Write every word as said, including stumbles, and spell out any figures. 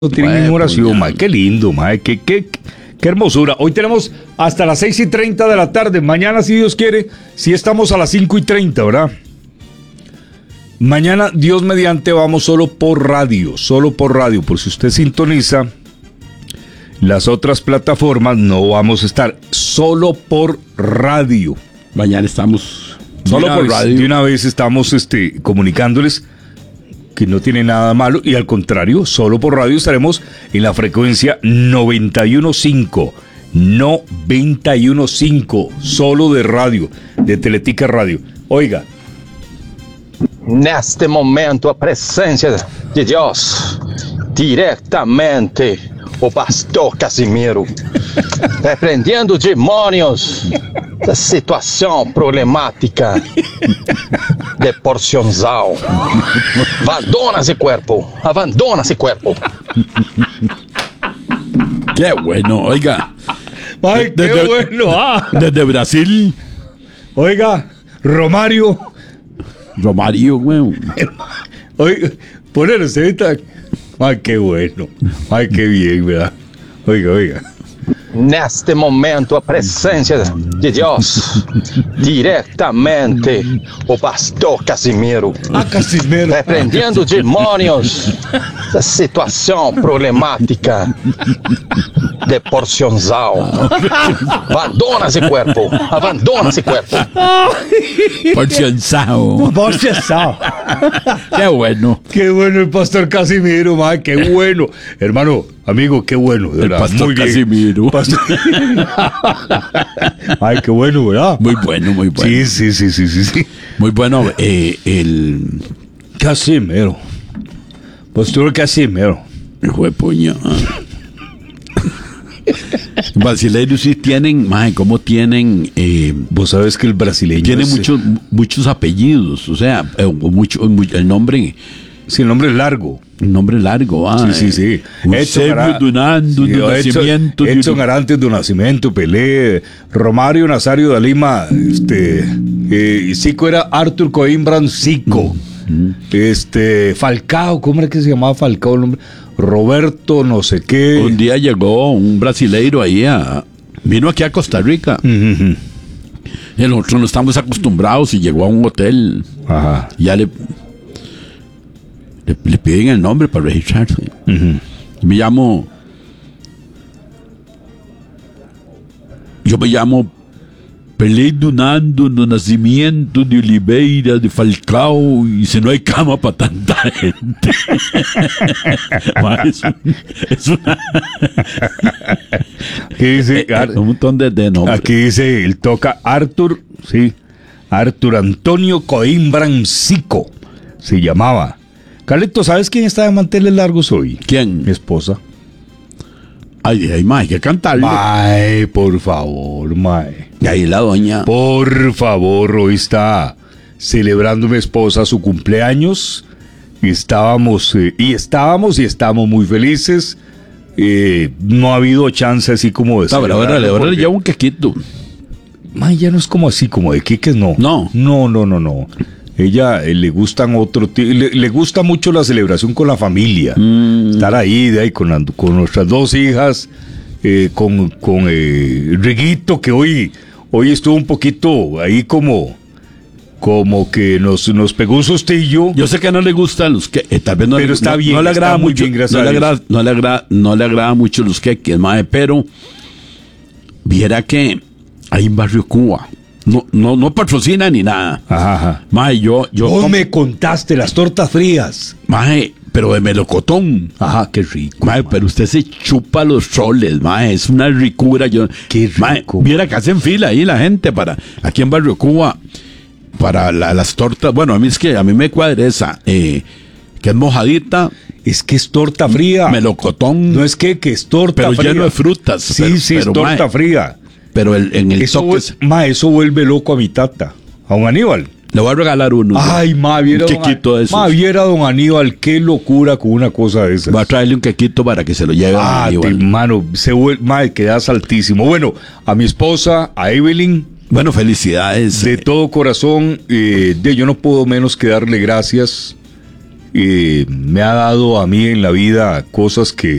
No tiene ninguna oración, mae. Qué lindo, mae. Qué, qué, qué hermosura. Hoy tenemos hasta las seis y treinta de la tarde. Mañana, si Dios quiere, si estamos a las cinco y treinta, ¿verdad? Mañana, Dios mediante, vamos solo por radio. Solo por radio. Por si usted sintoniza las otras plataformas, no vamos a estar. Solo por radio. Mañana estamos solo por radio. De una vez estamos este, comunicándoles que no tiene nada malo, y al contrario, solo por radio estaremos en la frecuencia noventa y uno punto cinco, noventa y uno punto cinco, solo de radio, de Teletica Radio. Oiga. Neste momento, a presencia de Dios, directamente, o pastor Casimiro, repreendendo demônios da situação problemática de porcionzal. Abandona ese cuerpo, abandona ese cuerpo. Qué bueno, oiga. Ay, qué desde, bueno. Ah. Desde Brasil. Oiga, Romario. Romario, güey. Oiga, ponele usted. Ay, qué bueno. Ay, qué bien, ¿verdad? Oiga, oiga. Neste momento, a presencia de Dios, directamente, o pastor Casimiro, ah, Casimiro, repreendendo demônios da situação problemática de porcionzal. Abandona esse corpo, abandona esse corpo. Porcionzal. Porcionzal. Qué bueno. Qué bueno el pastor Casimiro, man, qué bueno. Hermano, amigo, qué bueno, de verdad. El pastor muy bien. Casimiro. Pastor... Ay, qué bueno, ¿verdad? Muy bueno, muy bueno. Sí, sí, sí, sí, sí. sí. Muy bueno, eh, el... Casimiro. Pastor Casimiro. Hijo de puña. Brasileiros sí tienen, mae, ¿cómo tienen? Eh, Vos sabes que el brasileño tiene es... muchos, muchos apellidos, o sea, eh, mucho, mucho, el nombre... Sí, el nombre es largo. Un nombre largo, ah. Sí, sí, sí. Eusebio Dunando, sí, do Nascimento. Edson Arantes do Nascimento, Pelé, Romario Nazario da Lima, este, eh, Zico era Arthur Coimbran Zico. Mm-hmm. Este, Falcao, ¿cómo era que se llamaba Falcao el nombre? Roberto no sé qué. Un día llegó un brasileiro ahí a... Vino aquí a Costa Rica. Mm-hmm. Y nosotros no estamos acostumbrados y llegó a un hotel. Ajá. Ya le... Le, le piden el nombre para registrarse. Uh-huh. Me llamo. Yo me llamo Pelé Dunando do Nascimento de Oliveira de Falcao. Y si no hay cama para tanta gente. es, un, es una. Aquí dice. Ar- un montón de, de nombres. Aquí dice: él toca Arthur, sí. Arthur Antonio Coimbran Zico se llamaba. Carlito, ¿sabes quién está de manteles largos hoy? ¿Quién? Mi esposa. Ay, ay, mae, hay que cantarle. Mae, por favor, mae. Y ahí la doña. Por favor, hoy está celebrando mi esposa su cumpleaños. Y estábamos, eh, y estábamos y estamos muy felices. Eh, no ha habido chance así como de... Ahora, ahora, ahora le llevo un quequito. Mae, ya no es como así, como de queques, no. No. No, no, no, no. Ella eh, le gustan otro le, le gusta mucho la celebración con la familia, mm. estar ahí, de ahí con, con nuestras dos hijas, eh, con, con eh, Riguito, que hoy, hoy estuvo un poquito ahí como, como que nos, nos pegó un sustillo. Yo sé que no le gustan los que, eh, tal vez no, pero le, está no, bien, no le agrada muy mucho, bien, gracias no, a le Dios. agrada, no le agrada, no le agrada mucho los queques, mae, pero viera que hay en Barrio Cuba. No, no, no patrocina ni nada. Ajá, ajá. Mae, yo, yo. Vos me contaste las tortas frías. Mae, pero de melocotón. Ajá, qué rico. Mae, pero usted se chupa los troles, mae, es una ricura. Yo, qué rico. Mae, viera que hacen fila ahí la gente para, aquí en Barrio Cuba, para la, las tortas. Bueno, a mí es que, a mí me cuadra esa, eh, que es mojadita. Es que es torta fría. Melocotón. No es que, que es torta pero fría. Pero lleno de frutas. Sí, pero, sí, pero, es torta mae, fría. Pero el, en el eso, toque... Ma, eso vuelve loco a mi tata, a don Aníbal. Le voy a regalar uno. Ay, ma, viera, un quequito de esos. Ma, viera don Aníbal, qué locura con una cosa de esas. Va a traerle un quequito para que se lo lleve ah, a Aníbal. Te, mano, se vuelve, ma, quedas altísimo. Bueno, a mi esposa, a Evelyn, Bueno, felicidades. De todo corazón, eh, de, yo no puedo menos que darle gracias. Eh, me ha dado a mí en la vida cosas que